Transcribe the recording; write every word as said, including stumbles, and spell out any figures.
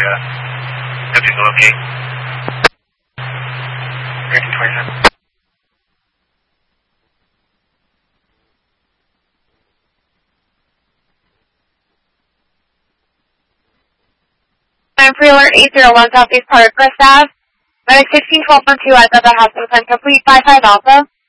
area. Everything go okay? thirteen twenty-seven. I'm free alert eight zero one Southeast Park, Crest Ave. Medic sixteen twelve for two, I got the hospital time complete, five five Alpha.